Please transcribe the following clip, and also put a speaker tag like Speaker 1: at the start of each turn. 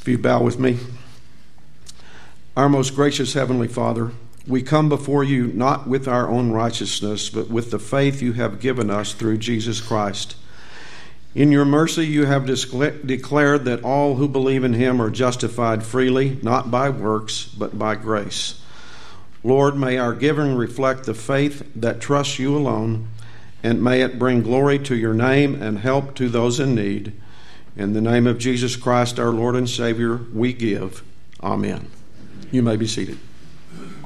Speaker 1: If you bow with me. Our most gracious Heavenly Father, we come before you not with our own righteousness, but with the faith you have given us through Jesus Christ. In your mercy, you have declared that all who believe in him are justified freely, not by works, but by grace. Lord, may our giving reflect the faith that trusts you alone, and may it bring glory to your name and help to those in need. In the name of Jesus Christ, our Lord and Savior, we give. Amen. You may be seated.